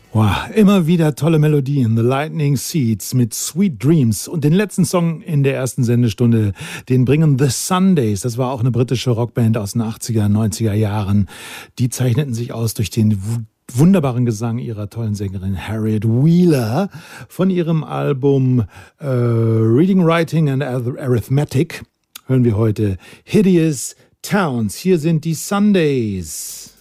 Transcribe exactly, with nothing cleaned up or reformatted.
Wow, immer wieder tolle Melodien. The Lightning Seeds mit Sweet Dreams. Und den letzten Song in der ersten Sendestunde, den bringen The Sundays. Das war auch eine britische Rockband aus den achtziger, neunziger Jahren. Die zeichneten sich aus durch den wunderbaren Gesang ihrer tollen Sängerin Harriet Wheeler von ihrem Album äh, Reading, Writing and Arithmetic. Hören wir heute Hideous Towns. Hier sind die Sundays.